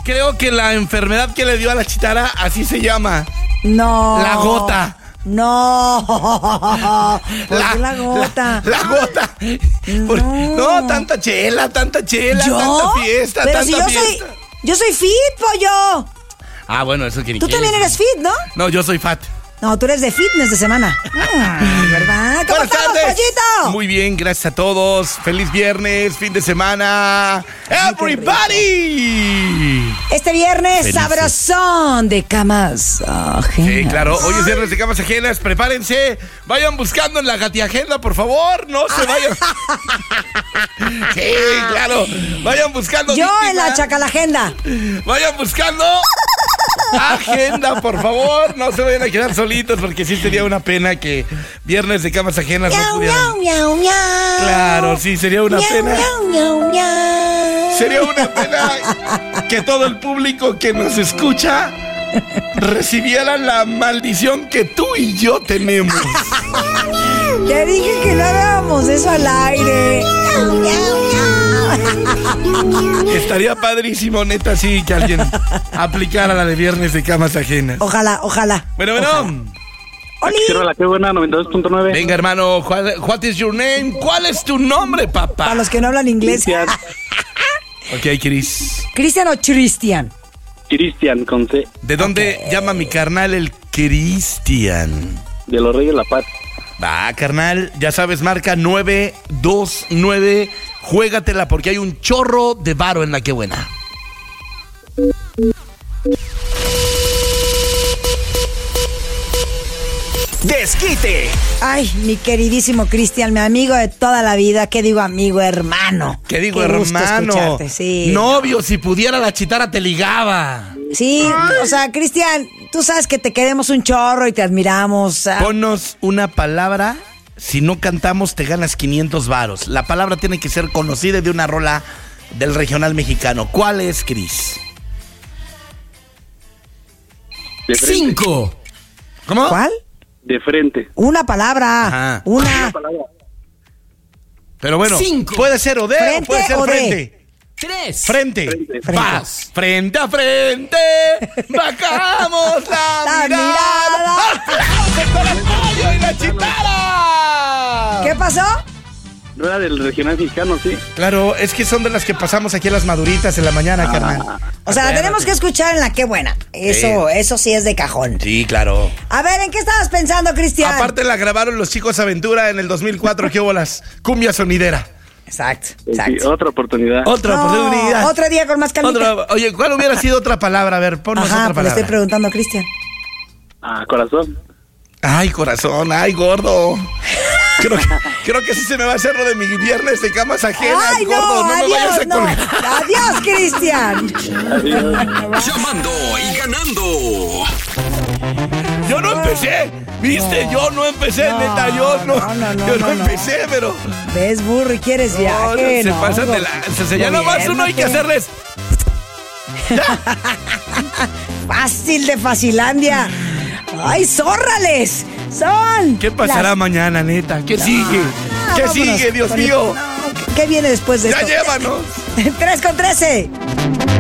creo que la enfermedad que le dio a la Chitara así se llama. No. La gota. No. ¿Por qué la gota? La gota. No, tanta chela, ¿Yo? tanta fiesta, Pero tanta si fiesta. yo soy fit, pollo. Ah, bueno, eso que ni Tú quieres. también eres fit, ¿no? No, yo soy fat. No, tú eres de fitness de semana. ¿Verdad? ¿Cómo Buenas estamos, tardes. pollito? Muy bien, gracias a todos. Feliz viernes, fin de semana. Ay, qué Everybody. Este viernes, Felices. sabrosón de camas ajenas. Sí, claro. Hoy es viernes de camas ajenas. Prepárense. Vayan buscando en la gatiagenda, por favor. No se vayan. Sí, claro. Vayan buscando. Yo víctima. en la chacalagenda. Vayan buscando agenda, por favor. No se vayan a quedar solitos porque sí sería una pena que viernes de camas ajenas no Miau, pudieran. miau, miau, miau. Claro, sí, sería una Miau, pena. miau, miau, miau. Sería una pena que todo el público que nos escucha recibiera la maldición que tú y yo tenemos. Te dije que no hagamos eso al aire. Miau, miau, miau. Estaría padrísimo, neta, sí, que alguien aplicara la de viernes de camas ajenas. Ojalá. Bueno. Oli. Hola, qué buena, 92.9. Venga, hermano, what is your name? ¿Cuál es tu nombre, Para papá? los que no hablan inglés. Cristian. Ok, Cris. ¿Cristian o Cristian? Cristian con C, ¿De dónde llama mi carnal el Cristian? de los Reyes de la Paz. Va, carnal, ya sabes, marca 929. Juégatela porque hay un chorro de varo en la que buena. Desquite. Ay, mi queridísimo Cristian, mi amigo de toda la vida. ¿Qué digo, amigo, hermano? ¿Qué digo, Qué gusto hermano? escucharte, sí. Novio, si pudiera la Chitara te ligaba. Sí, o sea, Cristian, tú sabes que te queremos un chorro y te admiramos. Ponnos una palabra. Si no cantamos, te ganas 500 varos. La palabra tiene que ser conocida de una rola del regional mexicano. ¿Cuál es, Cris? De frente. 5. ¿Cómo? ¿Cuál? De frente. Una palabra. Ajá. Una. Pero bueno, 5. puede ser o de ¿Frente o puede ser o de? frente. 3. Frente. Frente. Vas. Frente a frente. Bajamos la La mirada. ¡Aplausos para el pollo y la Chitara! ¿Qué pasó? No era del regional mexicano, sí. Claro, es que son de las que pasamos aquí a las maduritas en la mañana, carnal. O sea, la tenemos que escuchar en la qué buena. Eso sí es de cajón. Sí, claro. A ver, ¿en qué estabas pensando, Cristian? Aparte la grabaron los Chicos Aventura en el 2004, ¿qué bolas? Cumbia sonidera. Exacto, Sí, exacto. otra oportunidad. Otra No, oportunidad. otro día con más calmita. Oye, ¿cuál hubiera sido otra palabra? A ver, ponnos Ajá, otra pues le estoy palabra. preguntando a Cristian. Corazón. Ay, corazón, ay, gordo. Creo que sí se me va a hacer lo de mi viernes de camas ajenas, ¡Ay, gordo. No me adiós, vayas a no! colgar. ¡Adiós, Cristian! Llamando y ganando. Yo no empecé, ¿viste? Yo no empecé, No, neta, yo no. no, yo no no. empecé, pero... ¿Ves, burro, y quieres No, viaje? se No, pasan de lanzas. Ya nomás uno hay que gobiérnate. hacerles... Fácil de Facilandia. ¡Ay, zórrales! ¡Son! ¿Qué pasará mañana, neta? ¿Qué sigue? ¿Qué vámonos sigue, Dios con el- mío? No, ¿qué viene después de Ya esto? llévanos. 3 con 13.